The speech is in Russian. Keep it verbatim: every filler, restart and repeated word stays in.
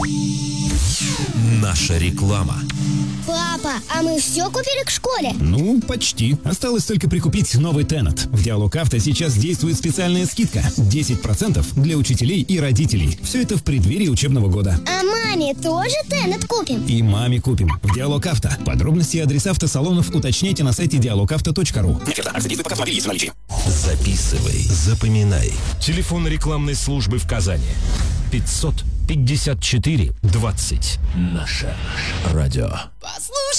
Наша реклама. Папа, а мы все купили к школе? Ну, почти. Осталось только прикупить новый Тенет. В Диалог Авто сейчас действует специальная скидка. десять процентов для учителей и родителей. Все это в преддверии учебного года. А маме тоже Тенет купим? И маме купим. В Диалог Авто. Подробности и адреса автосалонов уточняйте на сайте диалог авто точка ру. Записывай, запоминай. Телефон рекламной службы в Казани. пятьсот пятьдесят четыре двадцать. Наше радио. Послушай.